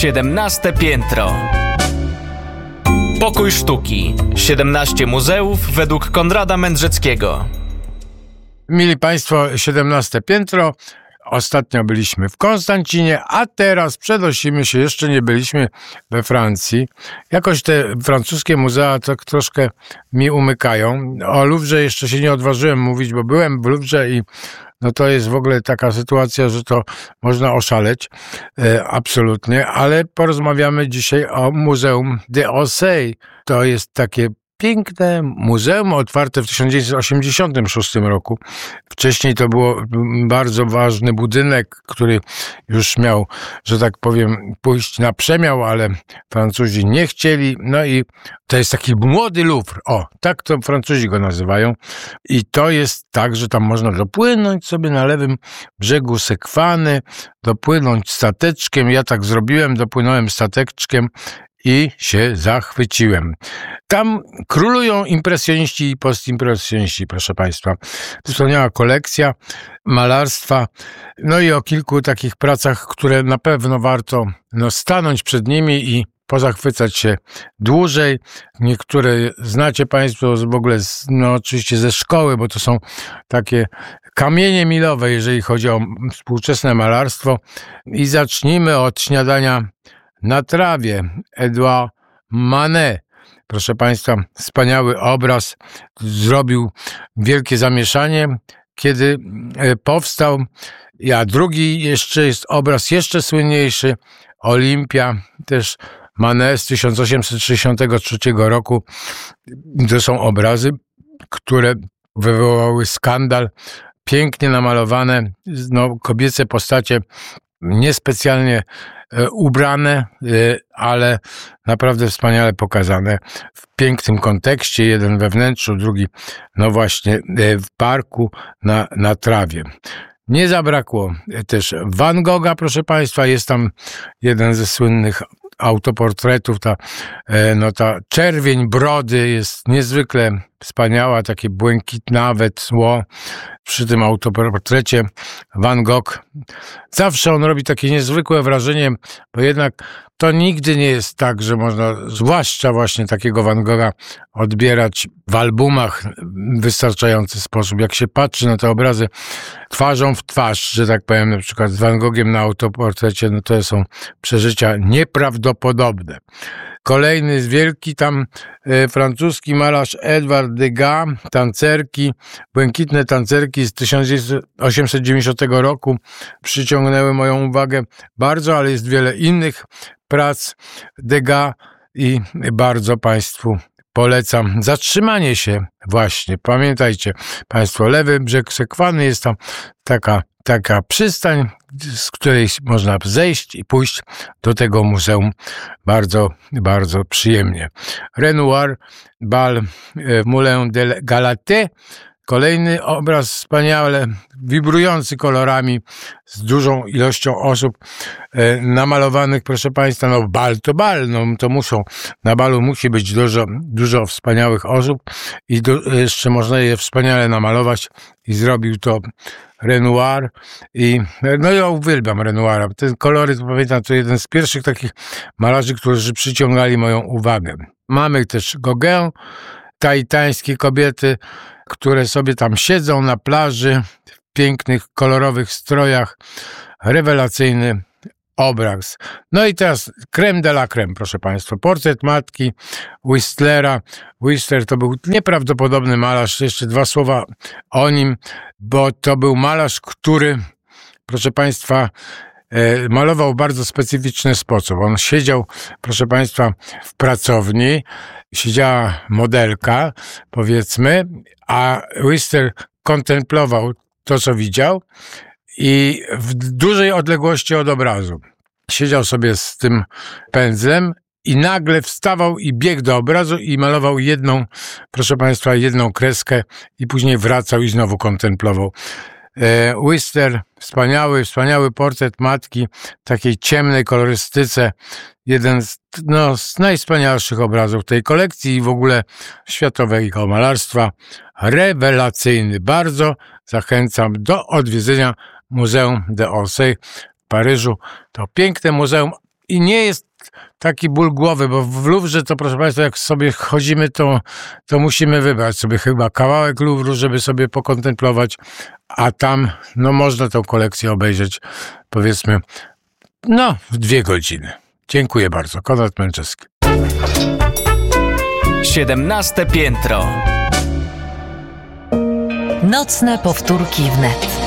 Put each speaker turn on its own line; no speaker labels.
17 piętro. Pokój sztuki. 17 muzeów według Konrada Mędrzeckiego.
Mili Państwo, 17 piętro. Ostatnio byliśmy w Konstancinie, a teraz przenosimy się, jeszcze nie byliśmy we Francji. Jakoś te francuskie muzea tak troszkę mi umykają. O Louvre jeszcze się nie odważyłem mówić, bo byłem w Louvre i no to jest w ogóle taka sytuacja, że to można oszaleć, absolutnie, ale porozmawiamy dzisiaj o Muzeum d'Orsay. To jest takie piękne muzeum otwarte w 1986 roku. Wcześniej to było bardzo ważny budynek, który już miał, że tak powiem, pójść na przemiał, ale Francuzi nie chcieli. No i to jest taki młody Louvre. O, tak to Francuzi go nazywają. I to jest tak, że tam można dopłynąć sobie na lewym brzegu Sekwany, dopłynąć stateczkiem. Ja tak zrobiłem, dopłynąłem stateczkiem i się zachwyciłem. Tam królują impresjoniści i postimpresjoniści, proszę Państwa. Wspaniała kolekcja malarstwa, no i o kilku takich pracach, które na pewno warto stanąć przed nimi i pozachwycać się dłużej. Niektóre znacie Państwo w ogóle oczywiście ze szkoły, bo to są takie kamienie milowe, jeżeli chodzi o współczesne malarstwo. I zacznijmy od Śniadania na trawie, Edouard Manet. Proszę Państwa, wspaniały obraz, zrobił wielkie zamieszanie, kiedy powstał. A drugi jeszcze jest obraz jeszcze słynniejszy, Olimpia, też Manet z 1863 roku. To są obrazy, które wywołały skandal, pięknie namalowane, kobiece postacie niespecjalnie ubrane, ale naprawdę wspaniale pokazane w pięknym kontekście, jeden we wnętrzu, drugi właśnie w parku na trawie. Nie zabrakło też Van Gogha, proszę Państwa, jest tam jeden ze słynnych autoportretów, ta czerwień brody jest niezwykle wspaniała, takie błękitnawe tło przy tym autoportrecie. Van Gogh, zawsze on robi takie niezwykłe wrażenie, bo jednak to nigdy nie jest tak, że można, zwłaszcza właśnie takiego Van Gogha, odbierać w albumach w wystarczający sposób. Jak się patrzy na te obrazy twarzą w twarz, że tak powiem, na przykład z Van Gogiem na autoportrecie, to są przeżycia nieprawdopodobne. Kolejny wielki tam francuski malarz Edward Degas, tancerki, błękitne tancerki z 1890 roku przyciągnęły moją uwagę bardzo, ale jest wiele innych prac Degas i bardzo Państwu polecam zatrzymanie się właśnie. Pamiętajcie Państwo, lewy brzeg Sekwany, jest tam taka przystań, z której można zejść i pójść do tego muzeum bardzo, bardzo przyjemnie. Renoir, Bal w Moulin de Galatée. Kolejny obraz wspaniale wibrujący kolorami, z dużą ilością osób namalowanych, proszę Państwa, bal to bal, na balu musi być dużo wspaniałych osób i jeszcze można je wspaniale namalować i zrobił to Renoir i ja uwielbiam Renoira. Te kolory, to pamiętam, to jeden z pierwszych takich malarzy, którzy przyciągali moją uwagę. Mamy też Gauguin, taitańskie kobiety, które sobie tam siedzą na plaży w pięknych, kolorowych strojach. Rewelacyjny obraz. No i teraz crème de la crème, proszę Państwa. Portret matki Whistlera. Whistler to był nieprawdopodobny malarz. Jeszcze dwa słowa o nim, bo to był malarz, który, proszę Państwa, malował w bardzo specyficzny sposób. On siedział, proszę Państwa, w pracowni, siedziała modelka, powiedzmy, a Whistler kontemplował to, co widział i w dużej odległości od obrazu. Siedział sobie z tym pędzlem i nagle wstawał i biegł do obrazu i malował jedną kreskę i później wracał i znowu kontemplował. Whistler, wspaniały portret matki w takiej ciemnej kolorystyce. Jeden z najwspanialszych obrazów tej kolekcji i w ogóle światowego malarstwa. Rewelacyjny. Bardzo zachęcam do odwiedzenia Muzeum d'Orsay w Paryżu. To piękne muzeum i nie jest taki ból głowy, bo w Louvre to, proszę Państwa, jak sobie chodzimy, to musimy wybrać sobie chyba kawałek Louvru, żeby sobie pokontemplować, a tam, no można tą kolekcję obejrzeć, powiedzmy, w 2 godziny. Dziękuję bardzo. Konrad Mędrzecki.
17 piętro.
Nocne powtórki wnet.